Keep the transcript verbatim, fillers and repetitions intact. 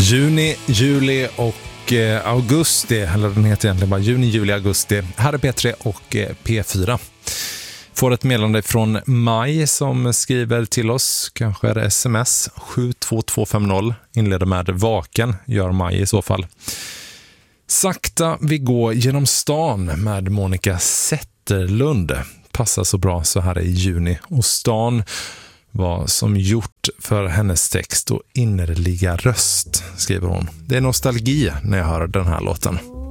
Juni, juli och eh, augusti, eller den heter egentligen bara juni, juli, augusti. Här är P tre och eh, P fyra. Får ett meddelande från Maj som skriver till oss, kanske är det sms, sju två två fem noll, inleder med vaken, gör Maj i så fall. Sakta vi går genom stan med Monica Zetterlund. Passar så bra så här i juni. Och stan var som gjort för hennes text och innerliga röst, skriver hon. Det är nostalgi när jag hör den här låten.